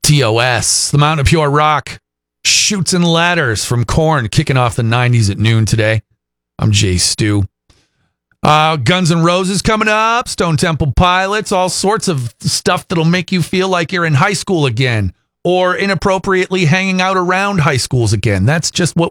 TOS, the Mountain of Pure Rock, Shoots and Ladders from Korn, kicking off the 90s at noon today. I'm Jay Stu. Guns N' Roses coming up, Stone Temple Pilots, all sorts of stuff that'll make you feel like you're in high school again or inappropriately hanging out around high schools again. That's just what